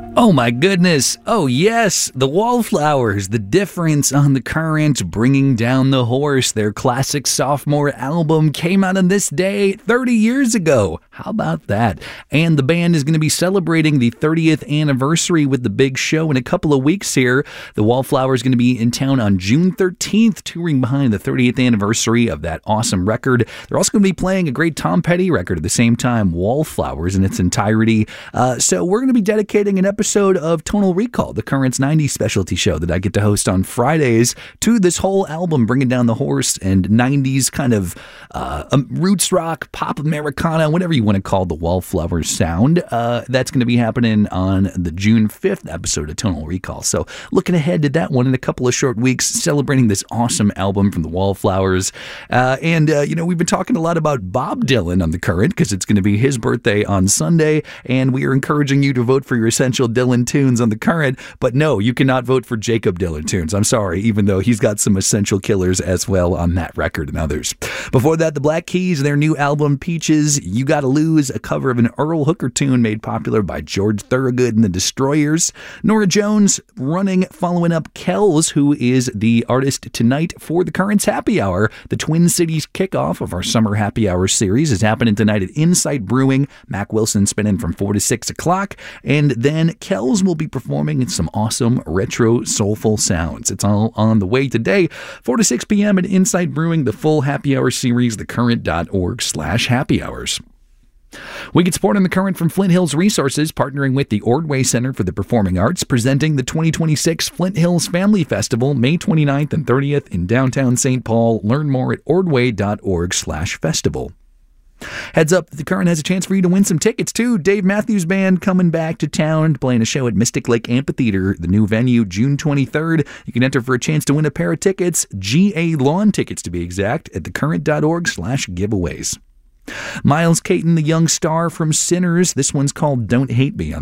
Oh my goodness. Oh yes, the Wallflowers, The Difference on the Current, Bringing Down the Horse. Their classic sophomore album came out on this day 30 years ago. How about that? And the band is going to be celebrating the 30th anniversary with the big show in a couple of weeks here. The Wallflowers going to be in town on June 13th, touring behind the 30th anniversary of that awesome record. They're also going to be playing a great Tom Petty record at the same time, Wallflowers in its entirety. So we're going to be dedicating an episode of Tonal Recall, the Current's 90s specialty show that I get to host on Fridays, to this whole album, Bringing Down the Horse, and 90s kind of roots rock, pop Americana, whatever you want to call the Wallflowers sound. That's going to be happening on the June 5th episode of Tonal Recall. So looking ahead to that one in a couple of short weeks, celebrating this awesome album from the Wallflowers. We've been talking a lot about Bob Dylan on the Current because it's going to be his birthday on Sunday, and we are encouraging you to vote for your essential Dylan tunes on the Current. But no, you cannot vote for Jacob Dylan tunes. I'm sorry, even though he's got some essential killers as well on that record and others. Before that, the Black Keys, their new album Peaches, You Gotta Lose, a cover of an Earl Hooker tune made popular by George Thorogood and the Destroyers. Norah Jones running, following up Kells, who is the artist tonight for the Current's Happy Hour. The Twin Cities kickoff of our summer happy hour series is happening tonight at Insight Brewing. Mac Wilson spinning from 4 to 6 o'clock. And then Kells will be performing some awesome retro soulful sounds. It's all on the way today, 4 to 6 p.m. at Insight Brewing, the full happy hour series, thecurrent.org/happy hours. We get support on the Current from Flint Hills Resources, partnering with the Ordway Center for the Performing Arts, presenting the 2026 Flint Hills Family Festival, May 29th and 30th in downtown St. Paul. Learn more at ordway.org/festival. Heads up, the Current has a chance for you to win some tickets, too. Dave Matthews Band coming back to town, playing a show at Mystic Lake Amphitheater, the new venue, June 23rd. You can enter for a chance to win a pair of tickets, GA Lawn tickets to be exact, at thecurrent.org/giveaways. Miles Caton, the young star from Sinners. This one's called Don't Hate Me on